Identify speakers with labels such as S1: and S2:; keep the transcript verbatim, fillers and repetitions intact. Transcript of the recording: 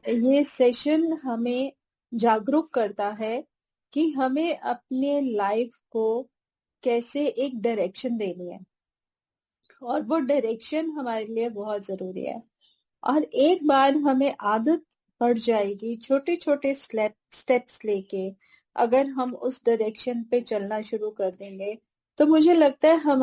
S1: ये सेशन हमें जागरूक करता है कि हमें अपने लाइफ को कैसे एक डायरेक्शन देनी है, और वो डायरेक्शन हमारे लिए बहुत जरूरी है। और एक बार हमें आदत पड़ जाएगी, छोटे छोटे स्टेप स्टेप्स लेके अगर हम उस डायरेक्शन पे चलना शुरू कर देंगे, तो मुझे लगता है हम